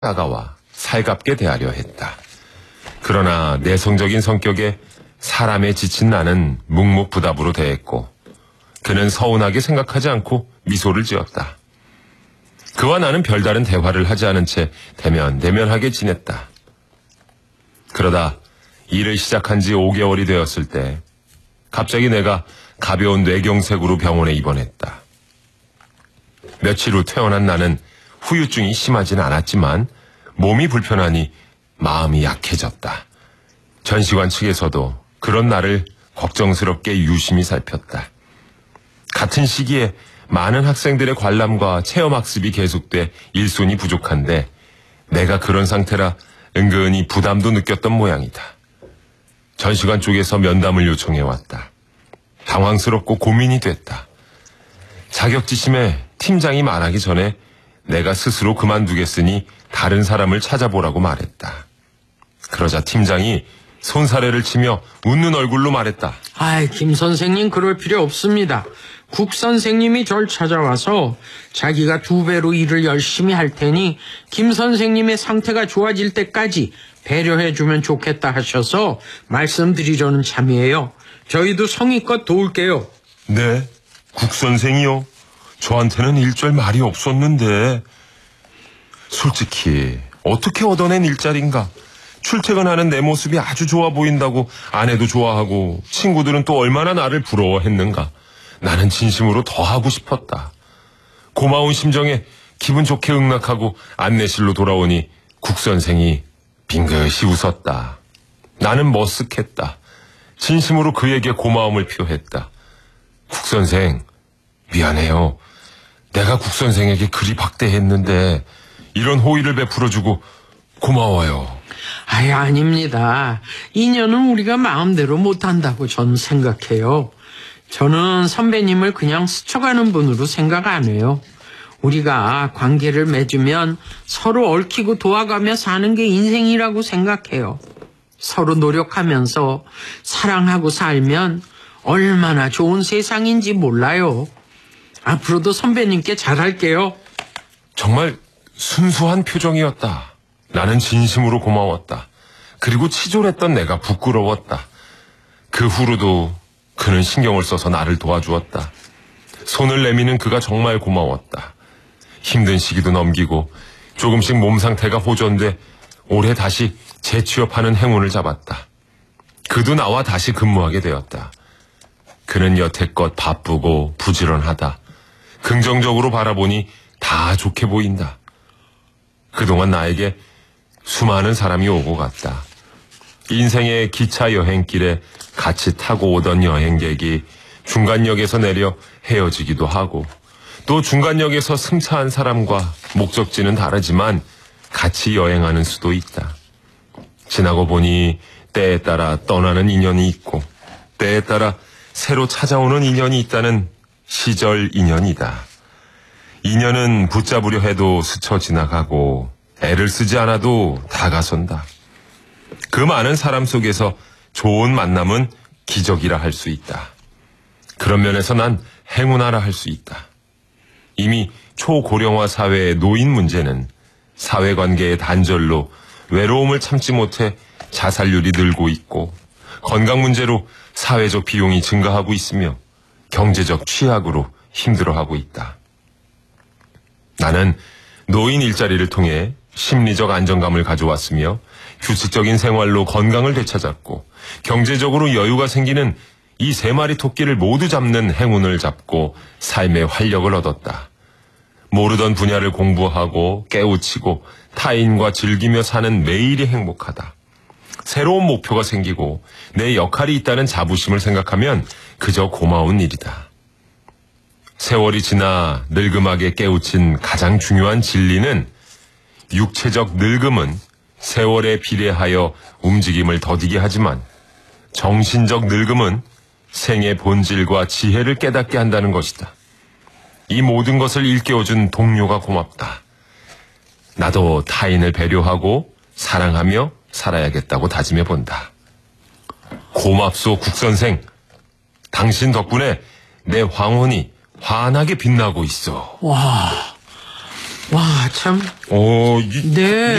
다가와 살갑게 대하려 했다. 그러나 내성적인 성격에 사람에 지친 나는 묵묵부답으로 대했고 그는 서운하게 생각하지 않고 미소를 지었다. 그와 나는 별다른 대화를 하지 않은 채 대면대면하게 지냈다. 그러다 일을 시작한 지 5개월이 되었을 때 갑자기 내가 가벼운 뇌경색으로 병원에 입원했다. 며칠 후 퇴원한 나는 후유증이 심하진 않았지만 몸이 불편하니 마음이 약해졌다. 전시관 측에서도 그런 나를 걱정스럽게 유심히 살폈다. 같은 시기에 많은 학생들의 관람과 체험학습이 계속돼 일손이 부족한데 내가 그런 상태라 은근히 부담도 느꼈던 모양이다. 전시관 쪽에서 면담을 요청해왔다. 당황스럽고 고민이 됐다. 자격지심에 팀장이 말하기 전에 내가 스스로 그만두겠으니 다른 사람을 찾아보라고 말했다. 그러자 팀장이 손사래를 치며 웃는 얼굴로 말했다. 아이, 김 선생님 그럴 필요 없습니다. 국 선생님이 절 찾아와서 자기가 2배로 일을 열심히 할 테니 김 선생님의 상태가 좋아질 때까지 배려해주면 좋겠다 하셔서 말씀드리려는 참이에요. 저희도 성의껏 도울게요. 네, 국 선생이요. 저한테는 일절 말이 없었는데 솔직히 어떻게 얻어낸 일자리인가. 출퇴근하는 내 모습이 아주 좋아 보인다고 아내도 좋아하고 친구들은 또 얼마나 나를 부러워했는가. 나는 진심으로 더 하고 싶었다. 고마운 심정에 기분 좋게 응낙하고 안내실로 돌아오니 국 선생이 빙긋이 웃었다. 나는 머쓱했다. 진심으로 그에게 고마움을 표했다. 국 선생, 미안해요. 내가 국 선생에게 그리 박대했는데 이런 호의를 베풀어주고 고마워요. 아이, 아닙니다. 인연은 우리가 마음대로 못한다고 저는 생각해요. 저는 선배님을 그냥 스쳐가는 분으로 생각 안 해요. 우리가 관계를 맺으면 서로 얽히고 도와가며 사는 게 인생이라고 생각해요. 서로 노력하면서 사랑하고 살면 얼마나 좋은 세상인지 몰라요. 앞으로도 선배님께 잘할게요. 정말 순수한 표정이었다. 나는 진심으로 고마웠다. 그리고 치졸했던 내가 부끄러웠다. 그 후로도 그는 신경을 써서 나를 도와주었다. 손을 내미는 그가 정말 고마웠다. 힘든 시기도 넘기고 조금씩 몸 상태가 호전돼 올해 다시 재취업하는 행운을 잡았다. 그도 나와 다시 근무하게 되었다. 그는 여태껏 바쁘고 부지런하다. 긍정적으로 바라보니 다 좋게 보인다. 그동안 나에게 수많은 사람이 오고 갔다. 인생의 기차 여행길에 같이 타고 오던 여행객이 중간역에서 내려 헤어지기도 하고 또 중간역에서 승차한 사람과 목적지는 다르지만 같이 여행하는 수도 있다. 지나고 보니 때에 따라 떠나는 인연이 있고 때에 따라 새로 찾아오는 인연이 있다는 시절 인연이다. 인연은 붙잡으려 해도 스쳐 지나가고 애를 쓰지 않아도 다가선다. 그 많은 사람 속에서 좋은 만남은 기적이라 할 수 있다. 그런 면에서 난 행운아라 할 수 있다. 이미 초고령화 사회의 노인 문제는 사회관계의 단절로 외로움을 참지 못해 자살률이 늘고 있고 건강 문제로 사회적 비용이 증가하고 있으며 경제적 취약으로 힘들어하고 있다. 나는 노인 일자리를 통해 심리적 안정감을 가져왔으며 규칙적인 생활로 건강을 되찾았고 경제적으로 여유가 생기는 이 3마리 토끼를 모두 잡는 행운을 잡고 삶의 활력을 얻었다. 모르던 분야를 공부하고 깨우치고 타인과 즐기며 사는 매일이 행복하다. 새로운 목표가 생기고 내 역할이 있다는 자부심을 생각하면 그저 고마운 일이다. 세월이 지나 늙음하게 깨우친 가장 중요한 진리는 육체적 늙음은 세월에 비례하여 움직임을 더디게 하지만 정신적 늙음은 생의 본질과 지혜를 깨닫게 한다는 것이다. 이 모든 것을 일깨워준 동료가 고맙다. 나도 타인을 배려하고 사랑하며 살아야겠다고 다짐해 본다. 고맙소 국선생. 당신 덕분에 내 황혼이 환하게 빛나고 있어. 와, 와, 참. 어, 네.